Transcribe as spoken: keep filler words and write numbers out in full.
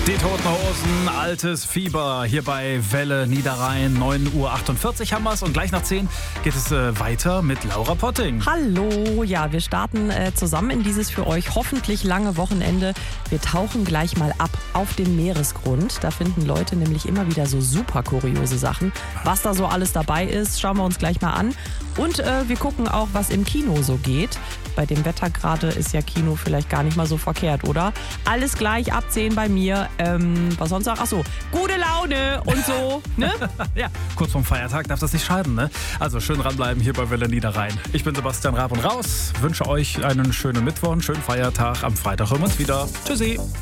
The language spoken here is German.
Die Toten Hosen, altes Fieber, hier bei Welle Niederrhein, neun Uhr achtundvierzig haben wir's und gleich nach zehn geht es äh, weiter mit Laura Potting. Hallo, ja, wir starten äh, zusammen in dieses für euch hoffentlich lange Wochenende. Wir tauchen gleich mal ab auf den Meeresgrund. Da finden Leute nämlich immer wieder so super kuriose Sachen. Was da so alles dabei ist, schauen wir uns gleich mal an. Und äh, wir gucken auch, was im Kino so geht. Bei dem Wetter gerade ist ja Kino vielleicht gar nicht mal so verkehrt, oder? Alles gleich ab zehn bei mir. Ähm, was sonst noch? Achso, gute Laune und so, ne? Ja, kurz vorm Feiertag darf das nicht schaden, ne? Also schön dranbleiben hier bei Welle Niederrhein. Ich bin Sebastian Raab und raus. Wünsche euch einen schönen Mittwoch, einen schönen Feiertag. Am Freitag hören wir uns wieder. Tschüssi.